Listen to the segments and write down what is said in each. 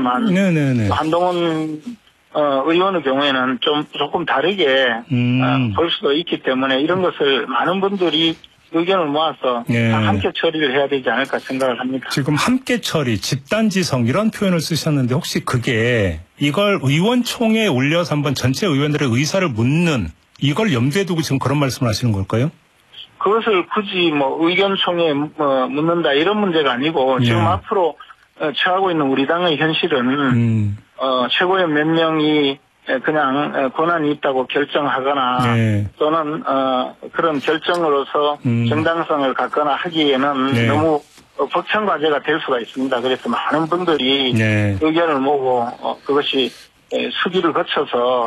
하지만 네네네. 한동훈 의원의 경우에는 조금 다르게 볼 수도 있기 때문에 이런 것을 많은 분들이 의견을 모아서 다 함께 처리를 해야 되지 않을까 생각을 합니다. 지금 함께 처리, 집단지성 이런 표현을 쓰셨는데 혹시 그게 이걸 의원총회에 올려서 한번 전체 의원들의 의사를 묻는 이걸 염두에 두고 지금 그런 말씀을 하시는 걸까요? 그것을 굳이 의견총회에 묻는다 이런 문제가 아니고 지금 앞으로 처하고 있는 우리 당의 현실은 최고위원 몇 명이 그냥 권한이 있다고 결정하거나 또는 그런 결정으로서 정당성을 갖거나 하기에는 너무 벅찬 과제가 될 수가 있습니다. 그래서 많은 분들이 의견을 모으고 그것이 수기를 거쳐서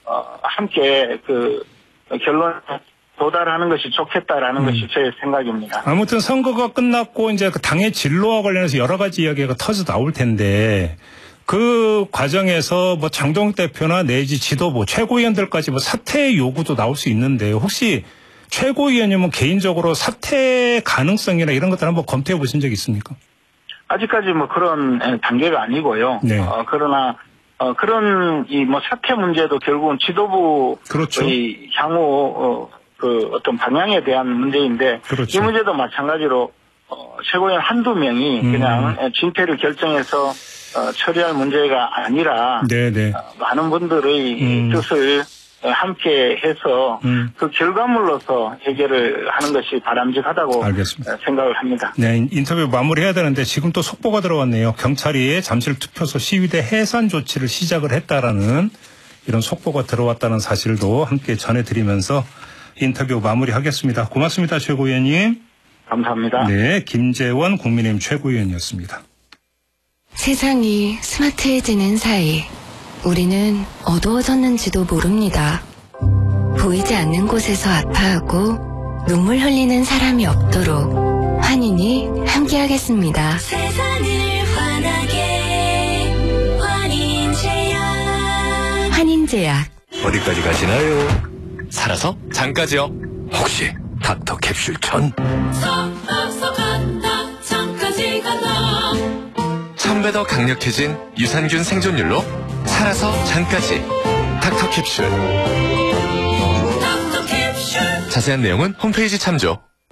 함께 그 결론에 도달하는 것이 좋겠다라는 것이 제 생각입니다. 아무튼 선거가 끝났고 이제 그 당의 진로와 관련해서 여러 가지 이야기가 터져 나올 텐데 그 과정에서 장동혁 대표나 내지 지도부 최고위원들까지 사퇴 요구도 나올 수 있는데 혹시 최고위원님은 개인적으로 사퇴 가능성이나 이런 것들 한번 검토해 보신 적 있습니까? 아직까지 그런 단계가 아니고요. 그러나 그런 사퇴 문제도 결국은 지도부의 그렇죠. 향후 그 어떤 방향에 대한 문제인데 이 문제도 마찬가지로 최고위원 한두 명이 그냥 진퇴를 결정해서 처리할 문제가 아니라 많은 분들의 뜻을 함께 해서 그 결과물로서 해결을 하는 것이 바람직하다고 생각을 합니다. 네, 인터뷰 마무리해야 되는데 지금 또 속보가 들어왔네요. 경찰이 잠실 투표소 시위대 해산 조치를 시작을 했다라는 이런 속보가 들어왔다는 사실도 함께 전해드리면서 인터뷰 마무리하겠습니다. 고맙습니다. 최고위원님. 감사합니다. 네, 김재원 국민의힘 최고위원이었습니다. 세상이 스마트해지는 사이 우리는 어두워졌는지도 모릅니다. 보이지 않는 곳에서 아파하고 눈물 흘리는 사람이 없도록 환인이 함께하겠습니다. 세상을 환하게 환인제약. 환인제약. 어디까지 가시나요? 살아서 장까지요. 혹시 닥터 캡슐 천? 살아서 간다 장까지 간다. 1000배 더 강력해진 유산균 생존율로 살아서 장까지 닥터 캡슐. 자세한 내용은 홈페이지 참조.